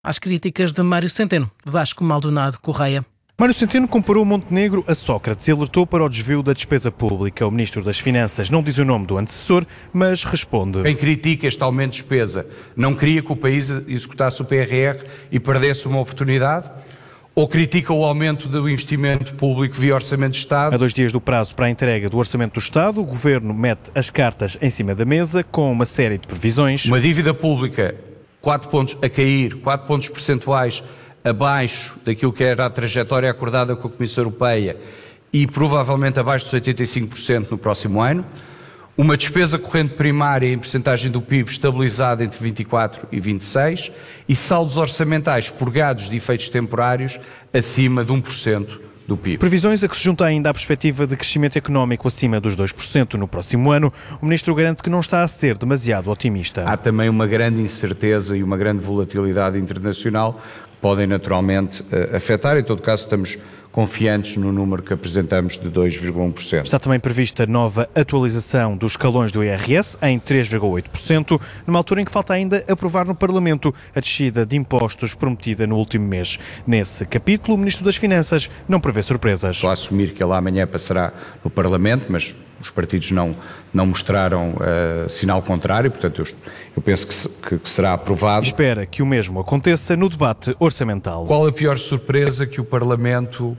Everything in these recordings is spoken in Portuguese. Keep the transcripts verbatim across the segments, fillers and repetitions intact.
Às críticas de Mário Centeno, Vasco Maldonado Correia. Mário Centeno comparou Montenegro a Sócrates e alertou para o desvio da despesa pública. O Ministro das Finanças não diz o nome do antecessor, mas responde. Quem critica este aumento de despesa não queria que o país executasse o P R R e perdesse uma oportunidade? Ou critica o aumento do investimento público via Orçamento de Estado? A dois dias do prazo para a entrega do Orçamento do Estado, o Governo mete as cartas em cima da mesa com uma série de previsões. Uma dívida pública quatro pontos a cair, quatro pontos percentuais abaixo daquilo que era a trajetória acordada com a Comissão Europeia e provavelmente abaixo dos oitenta e cinco por cento no próximo ano. Uma despesa corrente primária em percentagem do P I B estabilizada entre vinte e quatro e vinte e seis e saldos orçamentais purgados de efeitos temporários acima de um por cento do P I B. Previsões a que se junta ainda a perspectiva de crescimento económico acima dos dois por cento no próximo ano. O Ministro garante que não está a ser demasiado otimista. Há também uma grande incerteza e uma grande volatilidade internacional que podem naturalmente afetar. Em todo caso, estamos confiantes no número que apresentamos de dois vírgula um por cento. Está também prevista nova atualização dos escalões do I R S em três vírgula oito por cento, numa altura em que falta ainda aprovar no Parlamento a descida de impostos prometida no último mês. Nesse capítulo, o Ministro das Finanças não prevê surpresas. Estou a assumir que ele amanhã passará no Parlamento, mas os partidos não, não mostraram uh, sinal contrário, portanto eu, eu penso que, se, que, que será aprovado. Espera que o mesmo aconteça no debate orçamental. Qual a pior surpresa que o Parlamento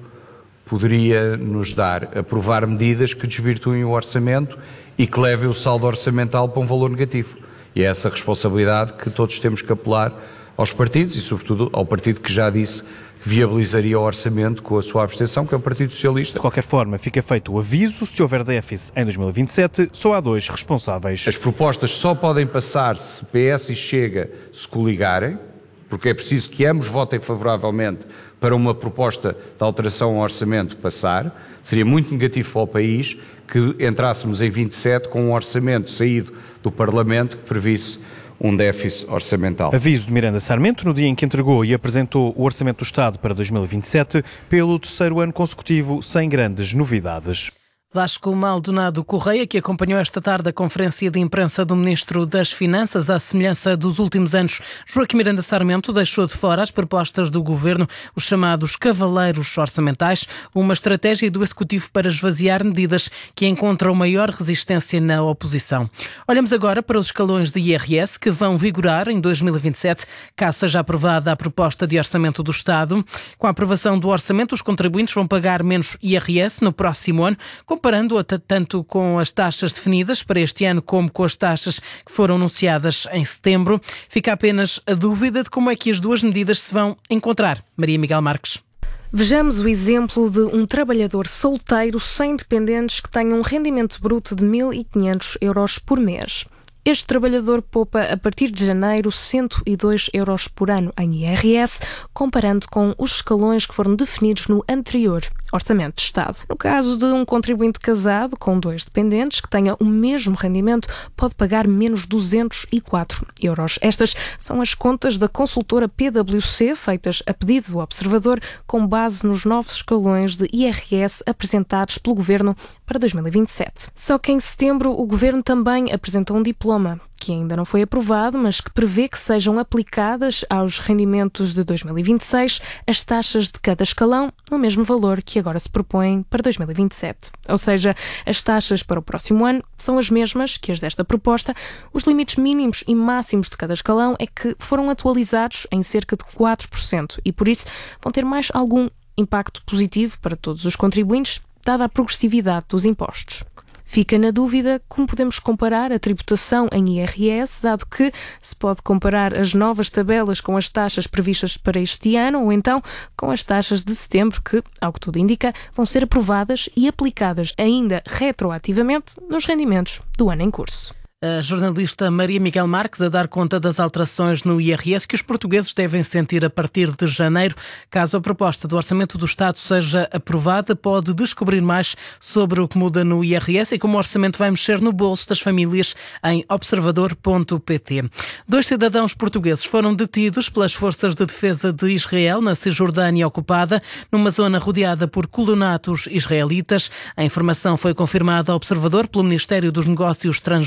poderia nos dar? Aprovar medidas que desvirtuem o orçamento e que levem o saldo orçamental para um valor negativo. E é essa responsabilidade que todos temos que apelar aos partidos e sobretudo ao partido que já disse que viabilizaria o orçamento com a sua abstenção, que é o Partido Socialista. De qualquer forma, fica feito o aviso, se houver déficit em dois mil e vinte e sete, só há dois responsáveis. As propostas só podem passar se P S e Chega se coligarem, porque é preciso que ambos votem favoravelmente para uma proposta de alteração ao orçamento passar. Seria muito negativo para o país que entrássemos em vinte e sete com um orçamento saído do Parlamento que previsse um déficit orçamental. Aviso de Miranda Sarmento no dia em que entregou e apresentou o Orçamento do Estado para dois mil e vinte e sete pelo terceiro ano consecutivo, sem grandes novidades. Vasco Maldonado Correia, que acompanhou esta tarde a conferência de imprensa do Ministro das Finanças, à semelhança dos últimos anos. Joaquim Miranda Sarmento deixou de fora as propostas do Governo, os chamados cavaleiros orçamentais, uma estratégia do Executivo para esvaziar medidas que encontram maior resistência na oposição. Olhamos agora para os escalões de I R S que vão vigorar em dois mil e vinte e sete, caso seja aprovada a proposta de orçamento do Estado. Com a aprovação do orçamento, os contribuintes vão pagar menos I R S no próximo ano, comparando-a tanto com as taxas definidas para este ano como com as taxas que foram anunciadas em setembro. Fica apenas a dúvida de como é que as duas medidas se vão encontrar. Maria Miguel Marques. Vejamos o exemplo de um trabalhador solteiro sem dependentes que tenha um rendimento bruto de mil e quinhentos euros por mês. Este trabalhador poupa a partir de janeiro cento e dois euros por ano em I R S, comparando com os escalões que foram definidos no anterior Orçamento de Estado. No caso de um contribuinte casado com dois dependentes que tenha o mesmo rendimento, pode pagar menos duzentos e quatro euros. Estas são as contas da consultora P W C, feitas a pedido do Observador, com base nos novos escalões de I R S apresentados pelo Governo para dois mil e vinte e sete. Só que em setembro o Governo também apresentou um diploma que ainda não foi aprovado, mas que prevê que sejam aplicadas aos rendimentos de dois mil e vinte e seis as taxas de cada escalão no mesmo valor que agora se propõem para dois mil e vinte e sete. Ou seja, as taxas para o próximo ano são as mesmas que as desta proposta. Os limites mínimos e máximos de cada escalão é que foram atualizados em cerca de quatro por cento e, por isso, vão ter mais algum impacto positivo para todos os contribuintes, dada a progressividade dos impostos. Fica na dúvida como podemos comparar a tributação em I R S, dado que se pode comparar as novas tabelas com as taxas previstas para este ano ou então com as taxas de setembro que, ao que tudo indica, vão ser aprovadas e aplicadas ainda retroativamente nos rendimentos do ano em curso. A jornalista Maria Miguel Marques a dar conta das alterações no I R S que os portugueses devem sentir a partir de janeiro. Caso a proposta do Orçamento do Estado seja aprovada, pode descobrir mais sobre o que muda no I R S e como o orçamento vai mexer no bolso das famílias em observador ponto pt. Dois cidadãos portugueses foram detidos pelas forças de defesa de Israel na Cisjordânia ocupada, numa zona rodeada por colonatos israelitas. A informação foi confirmada ao Observador pelo Ministério dos Negócios Estrangeiros.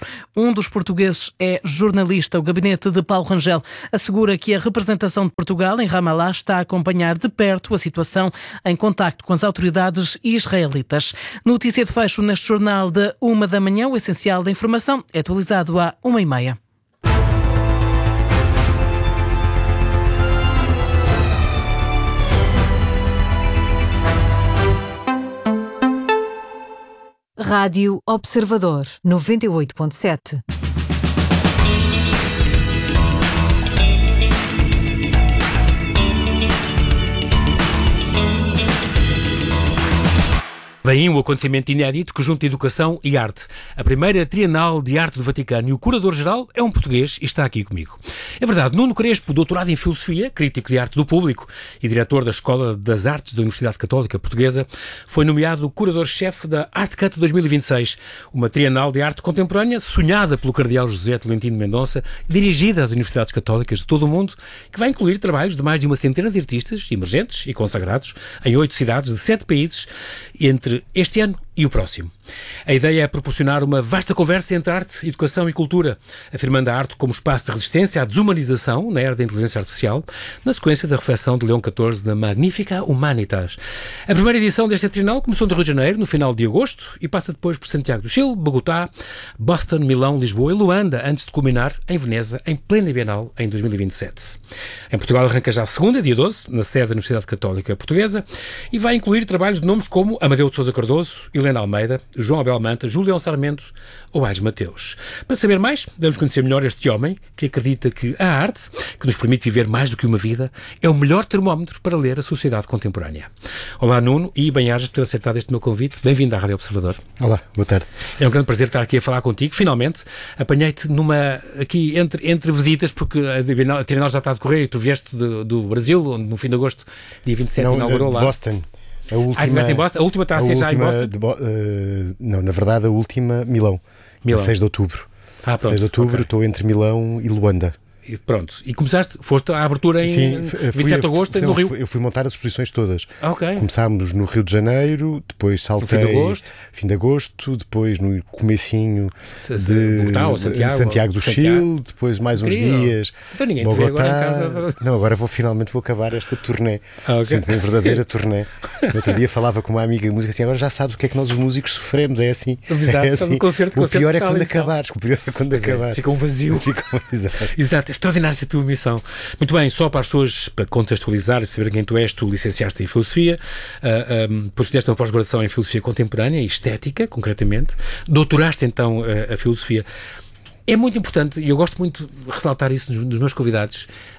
Um dos portugueses é jornalista. O gabinete de Paulo Rangel assegura que a representação de Portugal em Ramallah está a acompanhar de perto a situação em contacto com as autoridades israelitas. Notícia de fecho neste jornal de uma da manhã. O essencial da informação é atualizado à uma e meia. Rádio Observador, noventa e oito ponto sete. Vem aí um acontecimento inédito que junta educação e arte. A primeira Trienal de Arte do Vaticano e o curador-geral é um português e está aqui comigo. É verdade, Nuno Crespo, doutorado em Filosofia, crítico de arte do público e diretor da Escola das Artes da Universidade Católica Portuguesa, foi nomeado curador-chefe da ArtCut dois mil e vinte e seis, uma Trienal de Arte Contemporânea sonhada pelo cardeal José Tolentino Mendonça, dirigida às universidades católicas de todo o mundo, que vai incluir trabalhos de mais de uma centena de artistas emergentes e consagrados em oito cidades de sete países, entre este ano e o próximo. A ideia é proporcionar uma vasta conversa entre arte, educação e cultura, afirmando a arte como espaço de resistência à desumanização na era da inteligência artificial, na sequência da reflexão de Leão catorze na Magnifica Humanitas. A primeira edição desta Trienal começou no Rio de Janeiro, no final de agosto, e passa depois por Santiago do Chile, Bogotá, Boston, Milão, Lisboa e Luanda, antes de culminar em Veneza, em plena Bienal, em dois mil e vinte e sete. Em Portugal arranca já a segunda, dia doze, na sede da Universidade Católica Portuguesa, e vai incluir trabalhos de nomes como Amadeu de Sousa Cardoso, Helena Almeida, João Abel Manta, Julião Sarmento ou Aires Mateus. Para saber mais, devemos conhecer melhor este homem que acredita que a arte, que nos permite viver mais do que uma vida, é o melhor termómetro para ler a sociedade contemporânea. Olá, Nuno, e bem-ajas por ter aceitado este meu convite. Bem-vindo à Rádio Observador. Olá, boa tarde. É um grande prazer estar aqui a falar contigo. Finalmente, apanhei-te numa, aqui entre, entre visitas, porque a Trienal já está a decorrer e tu vieste do, do Brasil, onde no fim de agosto, dia vinte e sete, não, inaugurou lá. Boston. A última, ah, estiveste em Boston? A última está a ser já em Boston? De Bo uh, não, na verdade a última Milão, Milão. seis de outubro. Ah, pronto. seis de outubro, Okay. Estou entre Milão e Luanda. E pronto. E começaste, foste à abertura em Sim, vinte e sete de agosto não, no Rio? Eu fui montar as exposições todas. Ah, ok. Começámos no Rio de Janeiro, depois saltei... No fim de agosto? Fim de agosto, depois no comecinho Se, se, de Bogotá, ou Santiago, Santiago do Santiago. Chile, depois mais uns Incrível. dias. Então ninguém Bogotá. te vê agora em casa. Não, agora vou finalmente vou acabar esta turnê. Ah, okay. Sinto-me em verdadeira turnê. No outro dia falava com uma amiga de música assim, agora já sabes o que é que nós os músicos sofremos, é assim. Exato, é assim. Concerto, o pior é quando sala, acabares, o pior é quando pois acabares. É, fica um vazio. Fica um... Exato. Exato, é extraordinária essa tua missão. Muito bem, só para as pessoas, para contextualizar e saber quem tu és, tu licenciaste em Filosofia, uh, um, depois fizeste uma pós-graduação em Filosofia Contemporânea e Estética, concretamente, doutoraste então uh, a Filosofia. É muito importante, e eu gosto muito de ressaltar isso nos, nos meus convidados,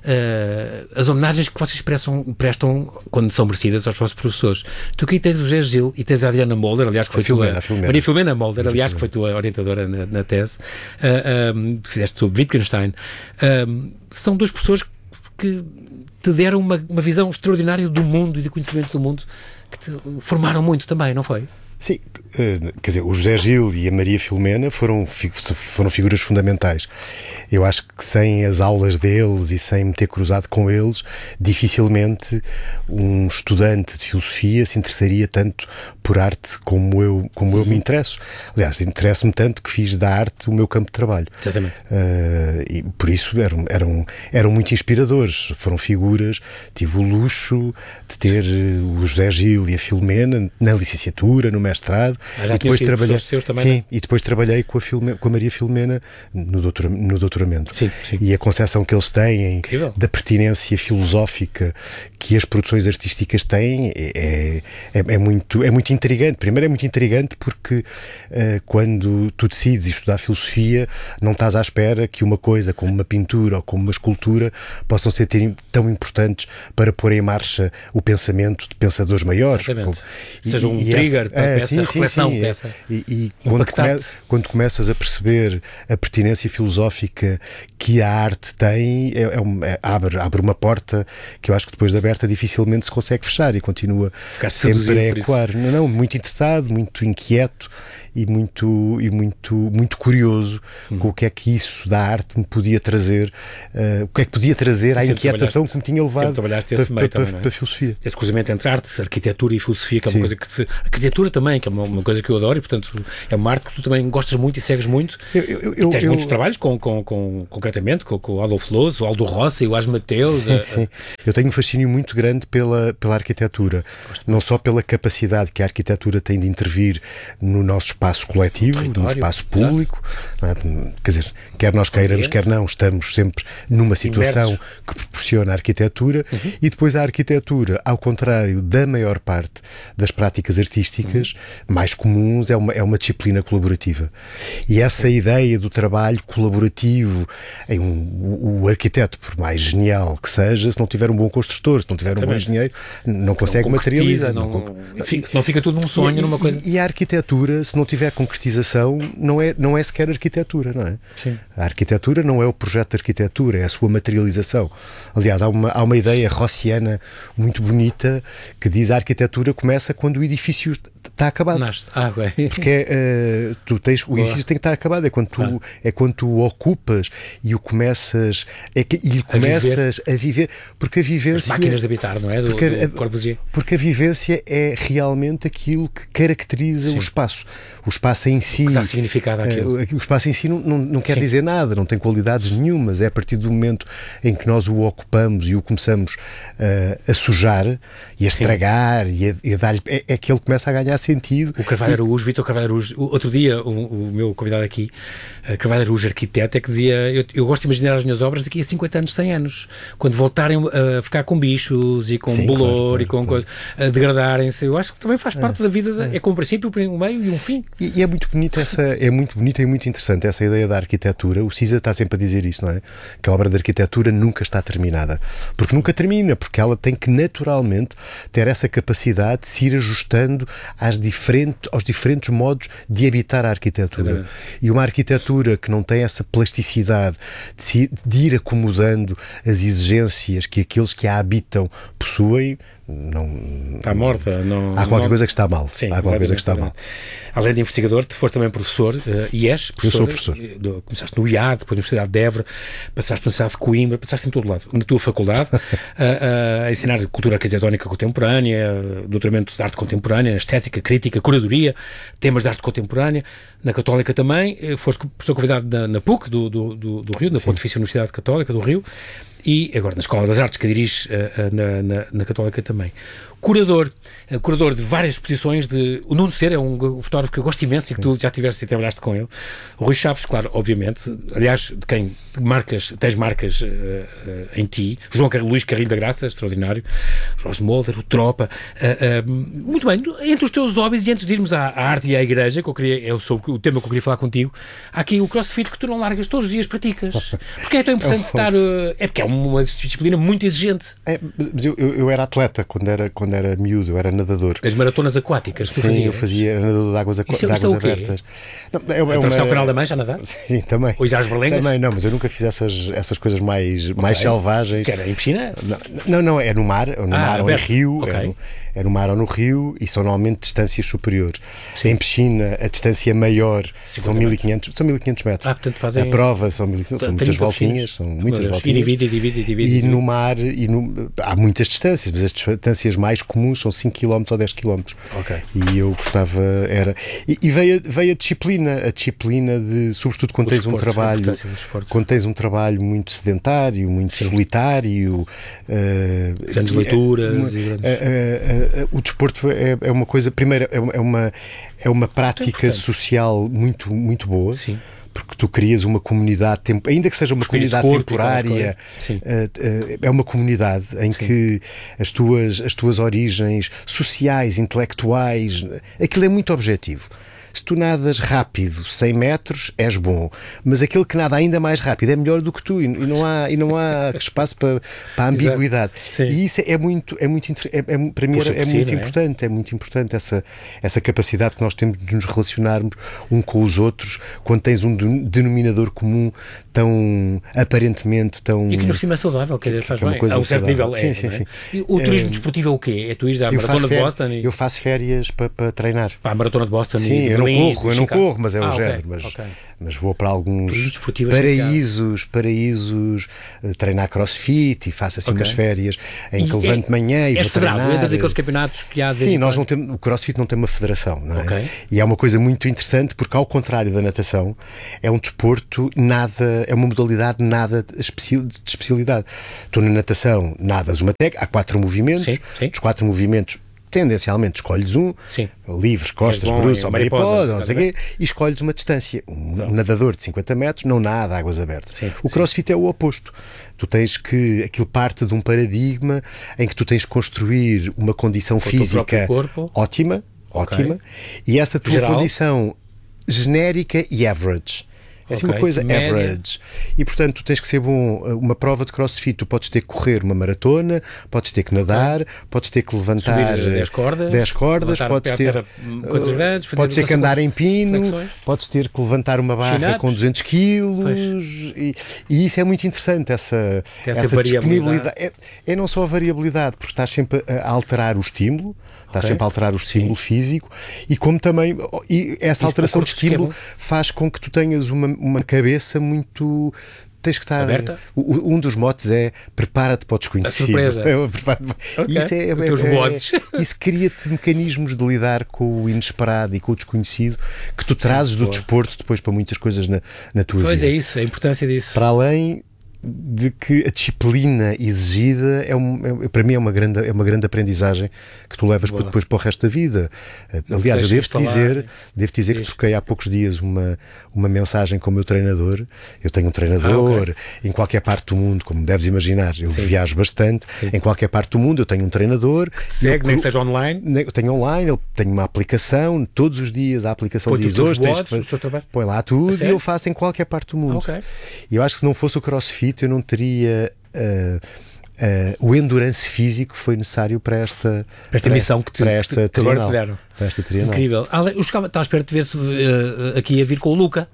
uh, as homenagens que vocês prestam, prestam quando são merecidas aos vossos professores. Tu aqui tens o José Gil e tens a Adriana Molder, aliás, que foi a Filomena, tua... a Filomena. Maria Filomena Molder, Maria aliás, Filomena. que foi tua orientadora na, na tese, uh, um, que fizeste sobre Wittgenstein. Uh, são duas pessoas que te deram uma, uma visão extraordinária do mundo e do conhecimento do mundo, que te formaram muito também, não foi? Sim, quer dizer, o José Gil e a Maria Filomena foram, foram figuras fundamentais. Eu acho que sem as aulas deles e sem me ter cruzado com eles, dificilmente um estudante de filosofia se interessaria tanto por arte como eu, como eu me interesso. Aliás, interesso-me tanto que fiz da arte o meu campo de trabalho. Exatamente. Uh, e por isso eram, eram, eram muito inspiradores. Foram figuras, tive o luxo de ter o José Gil e a Filomena na licenciatura, no mestrado, ah, já e depois trabalhei teus também, sim, né? e depois trabalhei com a, Filomena, com a Maria Filomena no, doutora, no doutoramento. Sim, sim. E a concepção que eles têm Incrível. Da pertinência filosófica que as produções artísticas têm é, é, é, muito, é muito intrigante. Primeiro é muito intrigante porque uh, quando tu decides estudar filosofia, não estás à espera que uma coisa como uma pintura ou como uma escultura possam ser tão importantes para pôr em marcha o pensamento de pensadores maiores. Exatamente. E, seja um e trigger essa, para é, essa sim, reflexão. sim, sim, dessa, e, e quando, come, quando começas a perceber a pertinência filosófica que a arte tem, é, é um, é, abre, abre uma porta que eu acho que depois de aberta dificilmente se consegue fechar e continua Ficar sempre a ecoar. Não, não, muito interessado, muito inquieto e muito, e muito, muito curioso uhum. com o que é que isso da arte me podia trazer, uh, o que é que podia trazer à inquietação que me tinha levado para, para, para, para a filosofia. Esse cruzamento entre arte, arquitetura e filosofia, que é uma Sim. coisa que se, arquitetura também, que é uma, uma coisa que eu adoro e, portanto, é uma arte que tu também gostas muito e segues muito. Eu, eu, eu, e tens eu, muitos eu, trabalhos, com, com, com, concretamente, com, com o Adolfo Loos, o Aldo Rossi, o Ás Mateus. Sim, a, sim. Eu tenho um fascínio muito grande pela, pela arquitetura, não só pela capacidade que a arquitetura tem de intervir no nosso espaço coletivo, no espaço público, não é? Quer dizer, quer nós queiramos, quer não, estamos sempre numa situação Inversos. que proporciona a arquitetura uhum. e depois a arquitetura, ao contrário da maior parte das práticas artísticas uhum. mais comuns, é uma, é uma disciplina colaborativa. E essa uhum. ideia do trabalho colaborativo, em um, o, o arquiteto, por mais genial que seja, se não tiver um bom construtor, se não tiver um bom engenheiro, não consegue não materializar. Não, não, fica, não fica tudo num sonho, e, numa coisa. E a arquitetura, se não tiver concretização, não é, não é sequer arquitetura, não é? Sim. A arquitetura não é o projeto de arquitetura, é a sua materialização. Aliás, há uma, há uma ideia rossiana muito bonita que diz que a arquitetura começa quando o edifício está acabado. Nasce. Ah, bem. Porque uh, tu tens, o edifício tem que estar acabado, é quando tu, ah. é quando tu o ocupas e o começas, é que, e começas a viver. a viver, porque a vivência... As máquinas de habitar, não é? Do, porque, do Corbusier. Porque a vivência é realmente aquilo que caracteriza Sim. o espaço. O espaço em si... O que dá significado àquilo. Uh, o espaço em si não, não, não quer Sim. dizer nada, não tem qualidades nenhumas, é a partir do momento em que nós o ocupamos e o começamos uh, a sujar e a estragar Sim. e a, e a dar-lhe... É, é que ele começa a ganhar sentido. O Carvalho Araújo, Vítor Carvalho Araújo, outro dia o, o meu convidado aqui, uh, Carvalho Araújo, arquiteto, é que dizia, eu, eu gosto de imaginar as minhas obras daqui a cinquenta anos, cem anos, quando voltarem a ficar com bichos e com Sim, bolor claro, claro, e com claro. coisas, a degradarem-se. Eu acho que também faz parte é, da vida, da, é. é com um princípio, um meio e um fim. E, e é muito bonita essa, é muito bonita e muito interessante essa ideia da arquitetura. O Cisa está sempre a dizer isso, não é? Que a obra de arquitetura nunca está terminada. Porque nunca termina, porque ela tem que naturalmente ter essa capacidade de se ir ajustando às diferentes, aos diferentes modos de habitar a arquitetura. É. E uma arquitetura que não tem essa plasticidade de, se, de ir acomodando as exigências que aqueles que a habitam possuem, não, está morta. Não, há qualquer não, coisa que está mal. Sim, há qualquer coisa que está mal. Além de investigador, tu foste também professor uh, e és professor. Eu sou professor. Do, começaste no I A D, depois na Universidade de Évora, passaste na Universidade de Coimbra, passaste em todo lado, na tua faculdade, uh, uh, a ensinar cultura arquitetónica contemporânea, doutoramento de arte contemporânea, estética, crítica, curadoria, temas de arte contemporânea. Na Católica também, foste professor convidado na, na P U C do, do, do, do Rio, na Sim. Pontifícia Universidade Católica do Rio, e agora na Escola das Artes, que dirige uh, uh, na, na, na Católica também. Curador, uh, curador de várias exposições. De, o Nuno Ser é um fotógrafo que eu gosto imenso e que tu já tiveste e trabalhaste com ele. O Rui Chaves, claro, obviamente, aliás, de quem marcas, tens marcas uh, uh, em ti. João Car- Luís Carrilho da Graça, extraordinário. Jorge Molder, o Tropa. Uh, uh, muito bem, entre os teus hobbies, e antes de irmos à, à arte e à igreja, que eu queria, é sobre o tema que eu queria falar contigo, há aqui o CrossFit que tu não largas, todos os dias praticas. Porque é tão importante estar... Uh, é porque é uma disciplina muito exigente. É, mas eu, eu, eu era atleta quando era, quando era miúdo, eu era nadador. As maratonas aquáticas que tu Sim, fazias? eu fazia, era nadador de águas, aqu- de águas abertas. Não, é, é uma... Atravessar o Canal da Mancha a nadar? Sim, também. Ou ir às berlengas? Também, não, mas eu nunca fiz essas, essas coisas mais, okay. mais selvagens. Que era em piscina? Não, não, não, é no mar, é no ah, mar ou no rio, okay. é, no, é no mar ou no rio, e são normalmente distâncias superiores. Sim. Em piscina, a distância maior são mil e quinhentos, são mil e quinhentos metros. Ah, portanto fazem... A prova são, mil e quinhentos, são muitas voltinhas, são muitas Deus. voltinhas. E divide, divide, divide. E no mar, e no, há muitas distâncias, mas as distâncias mais comuns são cinco quilómetros ou dez quilómetros. Okay. E eu gostava, era... E, e veio, veio a disciplina, a disciplina de, sobretudo quando tens um trabalho, quando tens um trabalho muito sedentário, muito Sim. solitário. Uh, grandes leituras. Uh, e grandes... Uh, uh, uh, o desporto é, é uma coisa, primeiro, é uma, é uma prática social muito, muito boa. Sim. Porque tu crias uma comunidade, ainda que seja uma comunidade temporária, é uma comunidade em Sim. que as tuas, as tuas origens sociais, intelectuais, aquilo é muito objetivo. Se tu nadas rápido, cem metros, és bom. Mas aquele que nada ainda mais rápido é melhor do que tu, e não há, e não há espaço para, para a ambiguidade. E isso é muito, é muito é, é, para mim é, é muito importante, é? é muito importante essa, essa capacidade que nós temos de nos relacionarmos um com os outros quando tens um denominador comum tão aparentemente tão... E que no cima é saudável, quer dizer, faz bem. A um certo nível é. Sim, sim, sim. E o turismo é, desportivo é o quê? É tu ires à Maratona de Boston? E... Eu faço férias para, para treinar. Para a Maratona de Boston? Sim, e eu Berlim, corro, eu não Chicago. corro, mas é Ah, o ok, género. Mas, ok. mas vou para alguns Desportivas paraísos, paraísos, uh, treinar crossfit e faço assim Ok. umas férias em que E levanto de manhã e és vou federado, treinar. entras naqueles campeonatos que há de vez Sim, em nós quando? não temos, o CrossFit não tem uma federação, não é? Ok. E é uma coisa muito interessante porque, ao contrário da natação, é um desporto nada, é uma modalidade nada de especi- de especialidade. Tu na natação nadas uma técnica, há quatro movimentos, Sim, sim. dos quatro movimentos tendencialmente escolhes um, Sim. livres, costas, bom, bruços e ou mariposa, mariposa, não sei o quê, exatamente. e escolhes uma distância. Um, um nadador de cinquenta metros não nada, águas abertas. Sim, o CrossFit é o oposto. Tu tens que, aquilo parte de um paradigma em que tu tens que construir uma condição Com o teu física próprio corpo. ótima, Ok. ótima, e essa tua Geral. condição genérica e average. É assim Ok. uma coisa Média. average. E portanto, tu tens que ser bom. Uma prova de CrossFit, tu podes ter que correr uma maratona, podes ter que nadar, podes ter que levantar Subir dez cordas, dez cordas, levantar podes ter, pedra- coisas grandes, fazer podes ter que andar em pino, flexões. podes ter que levantar uma barra Chin-ups. com duzentos quilos. E, e isso é muito interessante, essa, Tem essa essa variabilidade. disponibilidade. É, é não só a variabilidade, porque estás sempre a alterar o estímulo, estás Ok. sempre a alterar o estímulo físico, e como também e essa Isso alteração para o de corpo que é estímulo bom. faz com que tu tenhas uma, uma cabeça muito. Tens que estar. Aberta? o- Um dos motes é prepara-te para o desconhecido. surpresa. É, prepara- Ok. Isso é, Os teus é- é- motes. isso cria-te mecanismos de lidar com o inesperado e com o desconhecido que tu trazes do boa. desporto depois para muitas coisas na, na tua Pois vida. é isso, a importância disso. Para além de que a disciplina exigida é, um, é para mim é uma grande é uma grande aprendizagem que tu levas Boa. depois para o resto da vida. Aliás, eu deixas devo-te falar. dizer, devo dizer que Diz. troquei há poucos dias uma uma mensagem com o meu treinador. Eu tenho um treinador em qualquer parte do mundo, como deves imaginar. Eu Sim. viajo bastante. Em qualquer parte do mundo eu tenho um treinador. Segue, Eu- nem que seja online. ne- Eu tenho online, ele tem uma aplicação, todos os dias a aplicação Põe-te diz os teus hoje tens watts, que os teus trabalhos. põe lá tudo e sério? eu faço em qualquer parte do mundo. Ok. E eu acho que se não fosse o CrossFit eu não teria uh, uh, o endurance físico que foi necessário para esta, Para esta missão que te- para esta que agora te trienal. deram. Para esta trienal. Incrível. Ale, eu estava à espera de ver-se uh, aqui a vir com o Luca.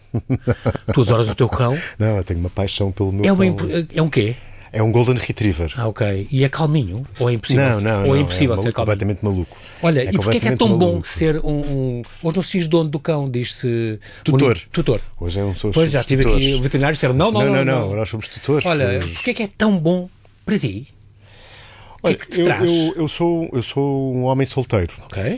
Tu adoras o teu cão. Não, eu tenho uma paixão pelo meu É, uma, cão. imp- é um quê? É um Golden Retriever. Ah, ok. E é calminho? Ou é impossível? não, ser- não, Ou não, é impossível é ser maluco, calminho? completamente maluco. Olha, e porquê é que é completamente tão bom maluco. ser um, um... Hoje não se diz dono do cão, diz-se... Tutor. um- tutor. Hoje é um sou Pois, já somos estive tutores. aqui, o veterinário disseram, não, não, não, não, não, não. nós somos tutores. Olha, somos- porquê é que é tão bom para ti? O que Olha, é que te eu, traz? eu, eu, sou, eu sou um homem solteiro. Ok.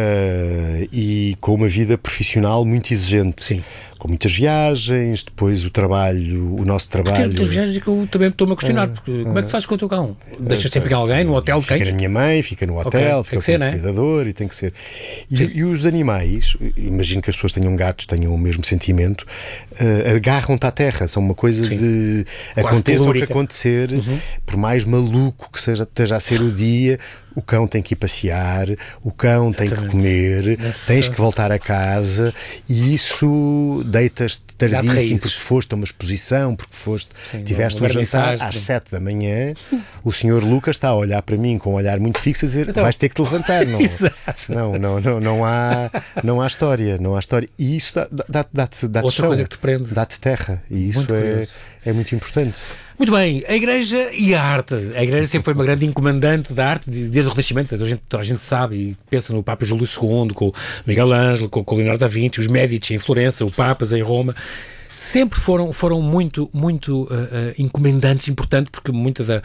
Uh, e com uma vida profissional muito exigente. Sim. Com muitas viagens, depois o trabalho, o nosso Tem trabalho. muitas viagens que eu também estou-me a questionar. porque como é que fazes com o teu cão? Deixas sempre alguém no hotel de Fica cães? na minha mãe, fica no Ok, hotel, tem fica que ser, com o né? cuidador e tem que ser. E, e os animais, imagino que as pessoas tenham gatos, tenham o mesmo sentimento, uh, agarram-te à terra, são uma coisa Sim. de Quase aconteça o que telúrica. acontecer, Uhum. por mais maluco que seja, esteja a ser o dia, o cão tem que ir passear, o cão tem que Exatamente. comer, Nossa. tens que voltar a casa e isso deitas-te Dá-te tardíssimo raízes. porque foste a uma exposição, porque foste, tiveste uma um jantar vernissagem. às sete da manhã, o senhor Lucas está a olhar para mim com um olhar muito fixo a dizer, Então. vais ter que te levantar, não, Exato. não, não, não, não há não há história, não há história e isso dá- dá- dá-te dá Outra chão, coisa que te prende. dá-te terra e isso Muito é, curioso. é muito importante. Muito bem, a Igreja e a arte. A Igreja sempre foi uma grande encomandante da arte de- desde o Renascimento. Toda a gente, toda a gente sabe e pensa no Papa Júlio segundo, com o Miguel Ângelo, com, com o Leonardo da Vinci, os Médici em Florença, o Papas em Roma. Sempre foram, foram muito, muito uh, uh, encomendantes, importante, porque muita da,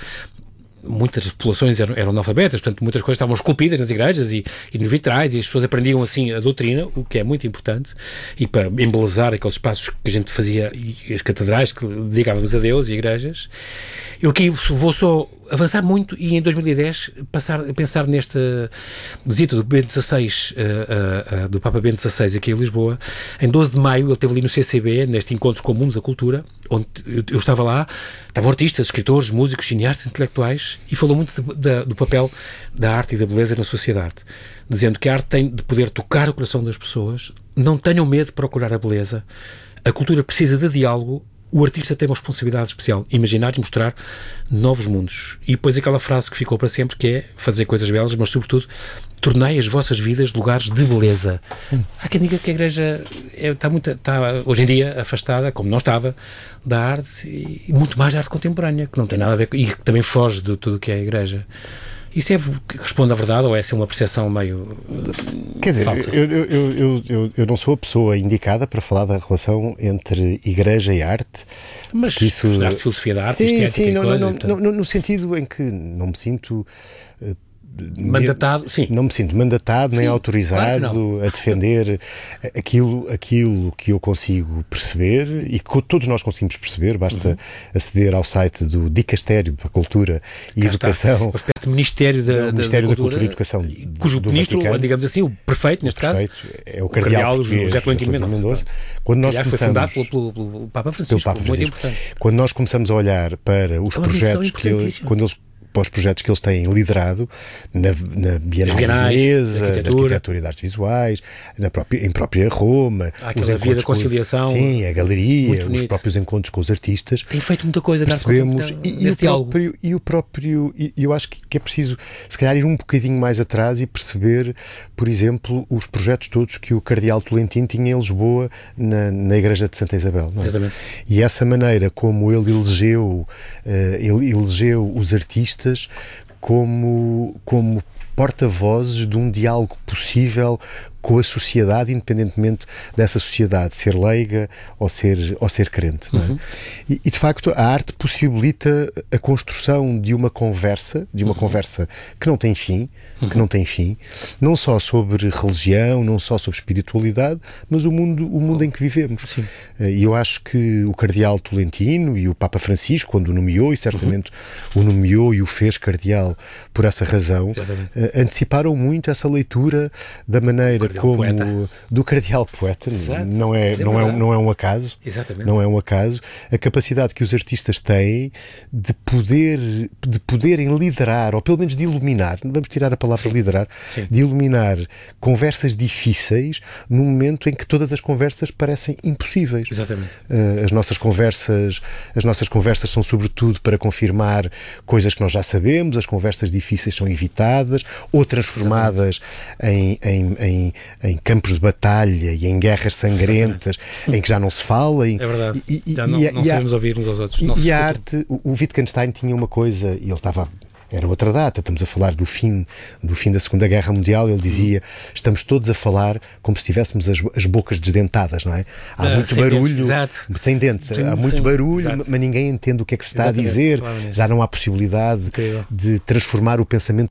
muitas populações eram, eram analfabetas, portanto muitas coisas estavam esculpidas nas igrejas e, e nos vitrais e as pessoas aprendiam assim a doutrina, o que é muito importante, e para embelezar aqueles espaços que a gente fazia e as catedrais que dedicávamos a Deus e igrejas. Eu aqui vou só avançar muito e em dois mil e dez passar a pensar nesta visita do Bento dezasseis, uh, uh, uh, do Papa Bento dezasseis aqui em Lisboa. Em doze de maio ele esteve ali no C C B, neste encontro com o mundo da cultura, onde eu, eu estava lá, estavam artistas, escritores, músicos, cineastas, intelectuais, e falou muito de, de, do papel da arte e da beleza na sociedade, dizendo que a arte tem de poder tocar o coração das pessoas, não tenham medo de procurar a beleza, a cultura precisa de diálogo, o artista tem uma responsabilidade especial, imaginar e mostrar novos mundos. E depois aquela frase que ficou para sempre, que é fazer coisas belas, mas sobretudo tornai as vossas vidas lugares de beleza. Hum. Há quem diga que a Igreja é, está, muito, está hoje em dia afastada, como não estava, da arte e muito mais da arte contemporânea, que não tem nada a ver com, e que também foge de tudo o que é a Igreja. Isso é, responde à verdade ou é assim uma percepção meio... Quer dizer, eu, eu, eu, eu, eu não sou a pessoa indicada para falar da relação entre igreja e arte. Mas isso estudaste filosofia da arte, sim, estética sim, e não, coisa, não, portanto... não, no, no sentido em que não me sinto... Uh, mandatado, sim. Não me sinto mandatado, nem sim, autorizado claro a defender aquilo, aquilo que eu consigo perceber e que todos nós conseguimos perceber, basta uhum. aceder ao site do Dicastério para a Cultura e Cá Educação. Uma espécie de Ministério da, do Ministério da, da, Cultura, Cultura e Educação cujo do ministro, Vaticano, digamos assim, o prefeito, neste o prefeito, caso, é o cardeal português, José Clementino Mendonça. Quando nós Aliás, começamos, foi fundado pelo, pelo, pelo Papa Francisco, pelo Papa Francisco. Muito importante. Quando nós começamos a olhar para os é projetos que eles, quando eles para os projetos que eles têm liderado na, na Bienal de Veneza, na Arquitetura e de Artes Visuais, na própria, em própria Roma, os via da conciliação, com, sim, a galeria, os próprios encontros com os artistas. Tem feito muita coisa, percebemos, na e, e, o próprio, e o próprio, e eu acho que é preciso, se calhar, ir um bocadinho mais atrás e perceber, por exemplo, os projetos todos que o Cardeal Tolentino tinha em Lisboa, na, na Igreja de Santa Isabel. Não é? Exatamente. E essa maneira como ele elegeu, uh, ele elegeu os artistas como, como porta-vozes de um diálogo possível com a sociedade, independentemente dessa sociedade ser leiga ou ser, ou ser crente. Não é? Uhum. e, e, de facto, a arte possibilita a construção de uma conversa, de uma uhum. conversa que não tem fim, uhum. que não tem fim, não só sobre religião, não só sobre espiritualidade, mas o mundo, o mundo oh. em que vivemos. Sim. E eu acho que o Cardeal Tolentino e o Papa Francisco, quando o nomeou, e certamente uhum. o nomeou e o fez cardeal por essa razão, uh, anteciparam muito essa leitura da maneira como poeta. do cardeal poeta. Exato. não é, não, é, não é um acaso. Exatamente. Não é um acaso. A capacidade que os artistas têm de poder de poderem liderar, ou pelo menos de iluminar, vamos tirar a palavra Sim. liderar, Sim. de iluminar conversas difíceis num momento em que todas as conversas parecem impossíveis. Exatamente. Uh, as nossas conversas, as nossas conversas são sobretudo para confirmar coisas que nós já sabemos, as conversas difíceis são evitadas ou transformadas em, em, em em campos de batalha e em guerras sangrentas, Exatamente. em que já não se fala. E, é verdade. E, e, já não, e, não sabemos ouvir uns aos outros. E, não e a arte, o, o Wittgenstein tinha uma coisa, e ele estava... Era outra data, estamos a falar do fim, do fim da Segunda Guerra Mundial. Ele dizia, estamos todos a falar como se tivéssemos as, as bocas desdentadas, não é? Há uh, muito barulho, dentes, sem dentes, sim, há muito sim, barulho, exato. mas ninguém entende o que é que se está Exatamente, a dizer, claro, já não há possibilidade Incrível. de transformar o pensamento.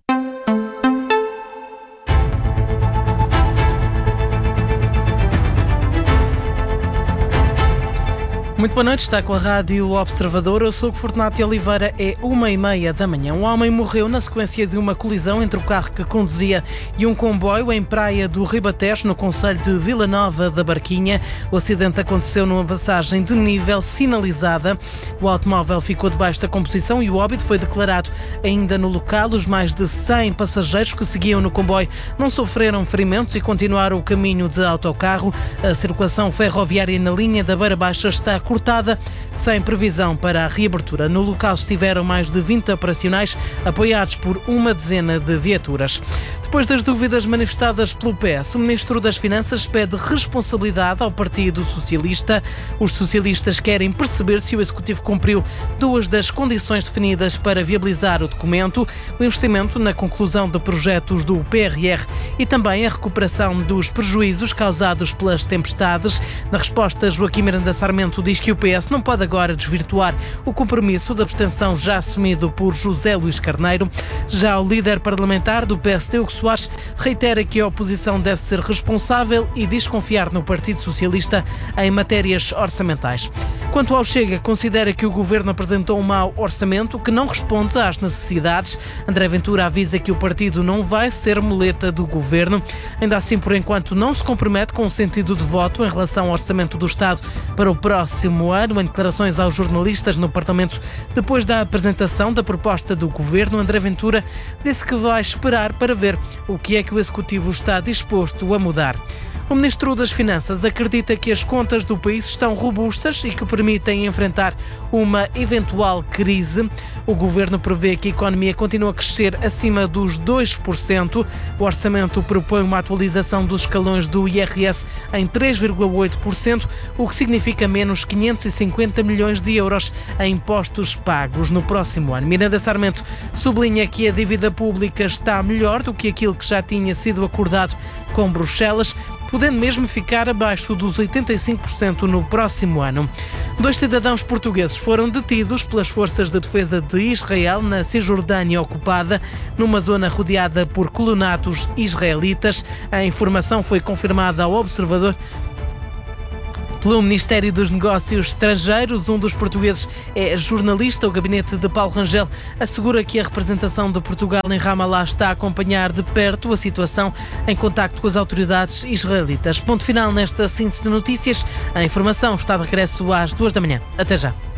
Muito boa noite, está com a Rádio Observador. Eu sou o Fortunato Oliveira, é uma e meia da manhã. Um homem morreu na sequência de uma colisão entre o carro que conduzia e um comboio em Praia do Ribatejo, no concelho de Vila Nova da Barquinha. O acidente aconteceu numa passagem de nível sinalizada. O automóvel ficou debaixo da composição e o óbito foi declarado ainda no local. Os mais de cem passageiros que seguiam no comboio não sofreram ferimentos e continuaram o caminho de autocarro. A circulação ferroviária na linha da Beira Baixa está cortada, sem previsão para a reabertura. No local estiveram mais de vinte operacionais, apoiados por uma dezena de viaturas. Depois das dúvidas manifestadas pelo P S, o Ministro das Finanças pede responsabilidade ao Partido Socialista. Os socialistas querem perceber se o Executivo cumpriu duas das condições definidas para viabilizar o documento: o investimento na conclusão de projetos do P R R e também a recuperação dos prejuízos causados pelas tempestades. Na resposta, Joaquim Miranda Sarmento diz que o P S não pode agora desvirtuar o compromisso de abstenção já assumido por José Luís Carneiro. Já o líder parlamentar do P S D, Hugo Soares, reitera que a oposição deve ser responsável e diz confiar no Partido Socialista em matérias orçamentais. Quanto ao Chega, considera que o governo apresentou um mau orçamento que não responde às necessidades. André Ventura avisa que o partido não vai ser muleta do governo. Ainda assim, por enquanto, não se compromete com o sentido de voto em relação ao orçamento do Estado para o próximo ano. Em declarações aos jornalistas no Parlamento, depois da apresentação da proposta do governo, André Ventura disse que vai esperar para ver o que é que o Executivo está disposto a mudar. O Ministro das Finanças acredita que as contas do país estão robustas e que permitem enfrentar uma eventual crise. O Governo prevê que a economia continue a crescer acima dos dois por cento. O orçamento propõe uma atualização dos escalões do I R S em três vírgula oito por cento, o que significa menos quinhentos e cinquenta milhões de euros em impostos pagos no próximo ano. Miranda Sarmento sublinha que a dívida pública está melhor do que aquilo que já tinha sido acordado com Bruxelas, podendo mesmo ficar abaixo dos oitenta e cinco por cento no próximo ano. Dois cidadãos portugueses foram detidos pelas forças de defesa de Israel na Cisjordânia ocupada, numa zona rodeada por colonatos israelitas. A informação foi confirmada ao Observador pelo Ministério dos Negócios Estrangeiros. Um dos portugueses é jornalista. O gabinete de Paulo Rangel assegura que a representação de Portugal em Ramallah está a acompanhar de perto a situação em contacto com as autoridades israelitas. Ponto final nesta síntese de notícias. A informação está de regresso às duas da manhã. Até já.